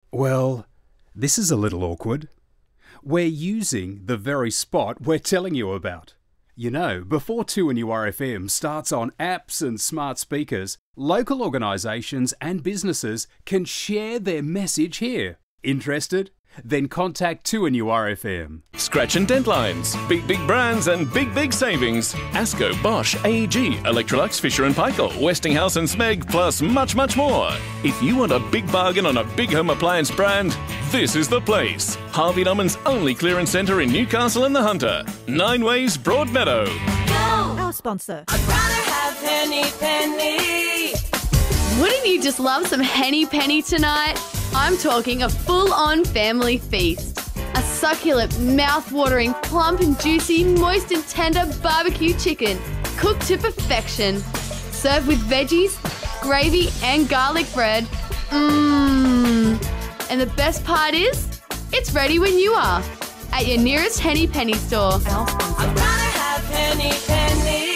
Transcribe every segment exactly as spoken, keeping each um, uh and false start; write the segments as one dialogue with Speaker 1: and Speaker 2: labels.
Speaker 1: Well, this is a little awkward. We're using the very spot we're telling you about. You know, before two N U R F M starts on apps and smart speakers, local organisations and businesses can share their message here. Interested? Then contact two N U R F M.
Speaker 2: Scratch and dent lines, big, big brands and big, big savings. Asco, Bosch, A E G, Electrolux, Fisher and Paykel, Westinghouse and Smeg, plus much, much more. If you want a big bargain on a big home appliance brand, this is the place. Harvey Norman's only clearance centre in Newcastle and the Hunter. Nine Ways, Broadmeadow.
Speaker 3: Go! Our sponsor.
Speaker 4: I'd rather have Henny Penny.
Speaker 5: Wouldn't you just love some Henny Penny tonight? I'm talking a full-on family feast. A succulent, mouth-watering, plump and juicy, moist and tender barbecue chicken, cooked to perfection. Served with veggies, gravy and garlic bread. Mmm. And the best part is, it's ready when you are. At your nearest Henny Penny store.
Speaker 4: I'd rather have Henny Penny.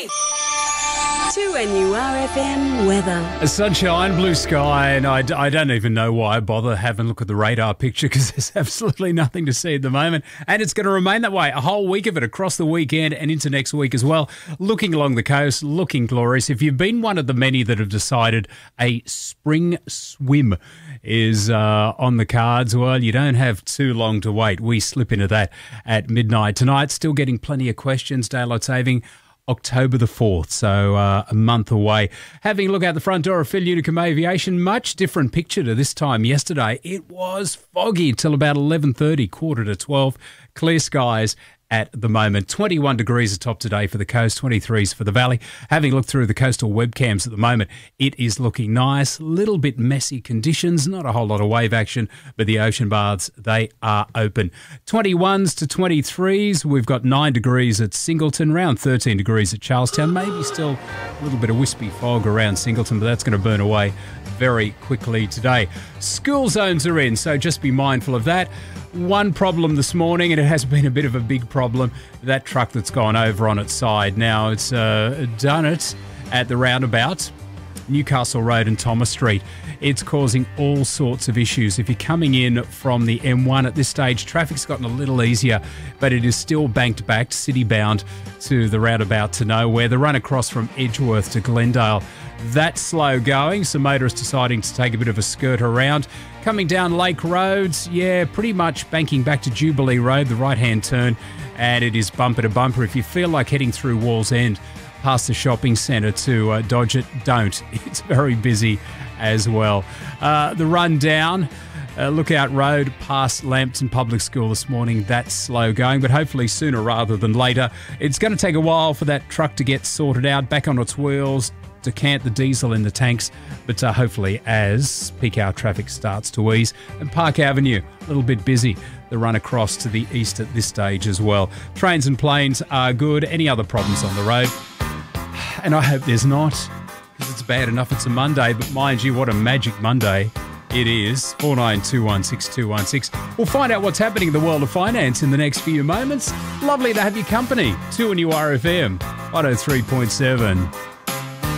Speaker 3: two N U R F M weather.
Speaker 1: Sunshine, blue sky, and I, I don't even know why I bother having a look at the radar picture because there's absolutely nothing to see at the moment. And it's going to remain that way a whole week of it across the weekend and into next week as well. Looking along the coast, looking glorious. If you've been one of the many that have decided a spring swim is uh, on the cards, well, you don't have too long to wait. We slip into that at midnight tonight. Still getting plenty of questions. Daylight saving October the fourth, so uh, a month away. Having a look out the front door of Phil Unicum Aviation, much different picture to this time yesterday. It was foggy till about eleven thirty, quarter to twelve. Clear skies at the moment. twenty-one degrees atop today for the coast, twenty-threes for the valley. Having looked through the coastal webcams at the moment, it is looking nice. Little bit messy conditions, not a whole lot of wave action, but the ocean baths, they are open. twenty-ones to twenty-threes. We've got nine degrees at Singleton, around thirteen degrees at Charlestown. Maybe still a little bit of wispy fog around Singleton, but that's going to burn away very quickly today. School zones are in, so just be mindful of that. One problem this morning, and it has been a bit of a big problem, that truck that's gone over on its side. Now, it's uh, done it at the roundabout, Newcastle Road and Thomas Street. It's causing all sorts of issues. If you're coming in from the M one at this stage, traffic's gotten a little easier, but it is still banked back, city-bound to the roundabout to nowhere. The run across from Edgeworth to Glendale, that's slow going. Some motorists deciding to take a bit of a skirt around. Coming down Lake Roads, yeah, pretty much banking back to Jubilee Road, the right-hand turn, and it is bumper to bumper. If you feel like heading through Walls End past the shopping centre to uh, dodge it, don't. It's very busy as well. Uh, the run down, uh, Lookout Road past Lambton Public School this morning, that's slow going, but hopefully sooner rather than later. It's going to take a while for that truck to get sorted out, back on its wheels, decant the diesel in the tanks, but uh, hopefully as peak hour traffic starts to ease. And Park Avenue, a little bit busy, the run across to the east at this stage as well. Trains and planes are good. Any other problems on the road? And I hope there's not, because it's bad enough it's a Monday, but mind you, what a magic Monday it is. four nine two one six two one six. We'll find out what's happening in the world of finance in the next few moments. Lovely to have your company. two N U R F M, one oh three point seven.